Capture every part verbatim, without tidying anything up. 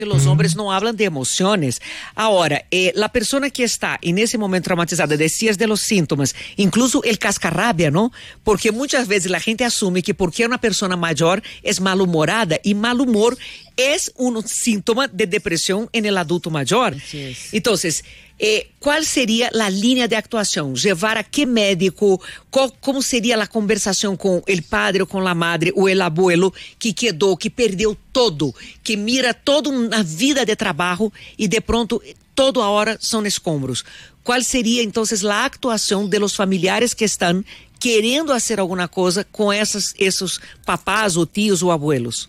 Los hombres no hablan de emociones. Ahora, eh, la persona que está en ese momento traumatizada, decías de los síntomas, incluso el cascarrabia, ¿no? Porque muchas veces la gente asume que porque una persona mayor es malhumorada, y mal humor es un síntoma de depresión en el adulto mayor. Entonces, eh, ¿cuál sería la línea de actuación? ¿Llevar a qué médico? ¿Cómo, cómo sería la conversación con el padre o con la madre o el abuelo que quedó, que perdió todo, que mira toda una vida de trabajo y de pronto todo ahora son escombros? ¿Cuál sería entonces la actuación de los familiares que están queriendo hacer alguna cosa con esos, esos papás o tíos o abuelos?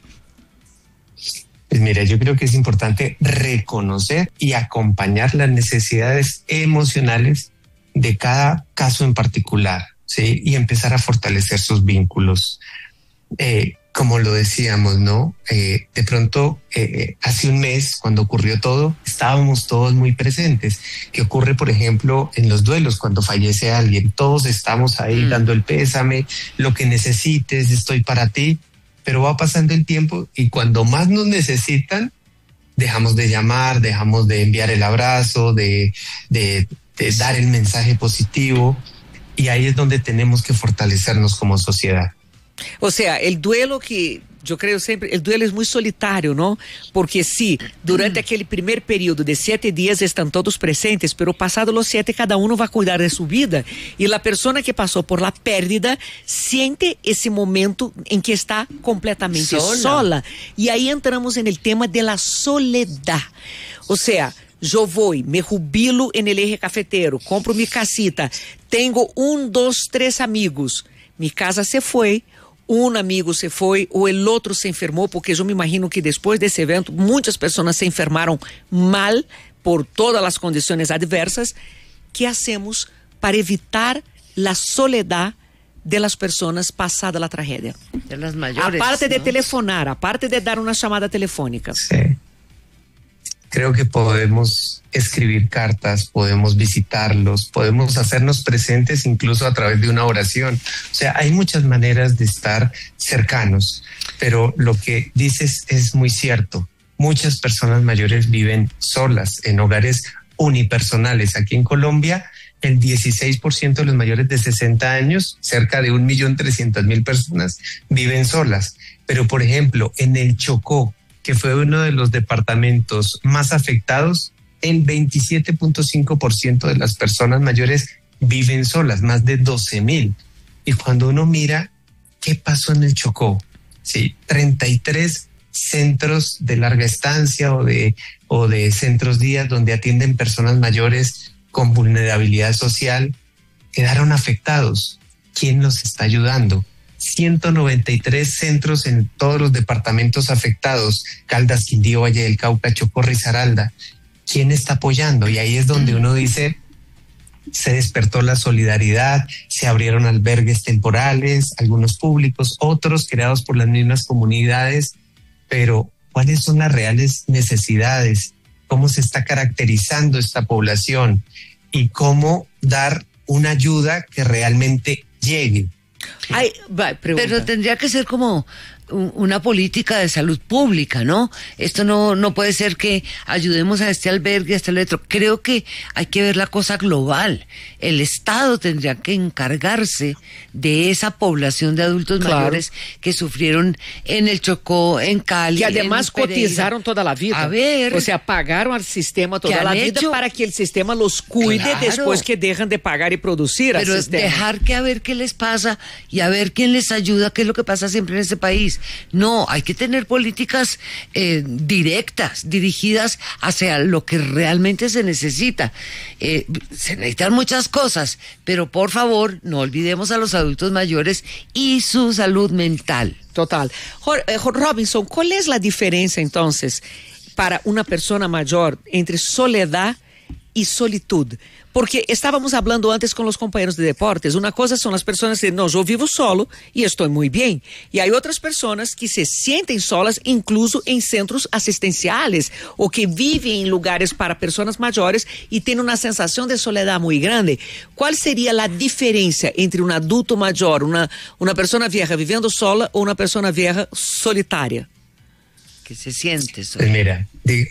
Pues mira, yo creo que es importante reconocer y acompañar las necesidades emocionales de cada caso en particular, ¿sí? Y empezar a fortalecer sus vínculos. Eh, como lo decíamos, ¿no? Eh, de pronto, eh, hace un mes, cuando ocurrió todo, estábamos todos muy presentes. ¿Qué ocurre, por ejemplo, en los duelos cuando fallece alguien? Todos estamos ahí mm. dando el pésame, lo que necesites, estoy para ti. Pero va pasando el tiempo y cuando más nos necesitan, dejamos de llamar, dejamos de enviar el abrazo, de, de, de dar el mensaje positivo, y ahí es donde tenemos que fortalecernos como sociedad. O sea, el duelo que yo creo siempre, el duelo es muy solitario, ¿no? Porque sí, durante mm. aquel primer periodo de siete días están todos presentes, pero pasado los siete cada uno va a cuidar de su vida, y la persona que pasó por la pérdida siente ese momento en que está completamente sola, sola. Y ahí entramos en el tema de la soledad. O sea, yo voy, me jubilo en el eje cafetero, compro mi casita, tengo un, dos, tres amigos, mi casa se fue, un amigo se foi ou el outro se enfermou, porque eu me imagino que depois desse evento muitas pessoas se enfermaram mal por todas as condições adversas. Que hacemos para evitar a soledad de las personas passada a tragédia? De las mayores. Aparte de ¿no? telefonar, aparte de dar una chamada telefónica. Sí. Creo que podemos escribir cartas, podemos visitarlos, podemos hacernos presentes incluso a través de una oración. O sea, hay muchas maneras de estar cercanos, pero lo que dices es muy cierto. Muchas personas mayores viven solas en hogares unipersonales. Aquí en Colombia, el dieciséis por ciento de los mayores de sesenta años, cerca de un millón trescientas mil personas, viven solas. Pero, por ejemplo, en el Chocó, que fue uno de los departamentos más afectados, el veintisiete punto cinco por ciento de las personas mayores viven solas, más de doce mil. Y cuando uno mira qué pasó en el Chocó, sí, treinta y tres centros de larga estancia o de, o de centros días donde atienden personas mayores con vulnerabilidad social, quedaron afectados. ¿Quién los está ayudando? ciento noventa y tres centros en todos los departamentos afectados, Caldas, Quindío, Valle del Cauca, Chocó, Risaralda. ¿Quién está apoyando? Y ahí es donde uno dice, se despertó la solidaridad, se abrieron albergues temporales, algunos públicos, otros creados por las mismas comunidades, pero ¿cuáles son las reales necesidades? ¿Cómo se está caracterizando esta población? ¿Y cómo dar una ayuda que realmente llegue? Ay, va, pero tendría que ser como una política de salud pública, ¿no? Esto no, no puede ser que ayudemos a este albergue, a este otro. Creo que hay que ver la cosa global. El Estado tendría que encargarse de esa población de adultos claro. mayores que sufrieron en el Chocó, en Cali. Que además cotizaron toda la vida. A ver. O sea, pagaron al sistema toda la vida hecho? para que el sistema los cuide claro. después que dejan de pagar y producir. Pero al sistema. Dejar que a ver qué les pasa y a ver quién les ayuda, qué es lo que pasa siempre en este país. No, hay que tener políticas eh, directas, dirigidas hacia lo que realmente se necesita. Eh, se necesitan muchas cosas, pero por favor, no olvidemos a los adultos mayores y su salud mental. Total. Robinson, ¿cuál es la diferencia entonces para una persona mayor entre soledad y solitud? Porque estábamos hablando antes con los compañeros de deportes, una cosa son las personas que no, yo vivo solo y estoy muy bien, y hay otras personas que se sienten solas incluso en centros asistenciales o que viven en lugares para personas mayores y tienen una sensación de soledad muy grande. ¿Cuál sería la diferencia entre un adulto mayor, una, una persona vieja viviendo sola o una persona vieja solitaria? ¿Qué se siente eso? Pues mira,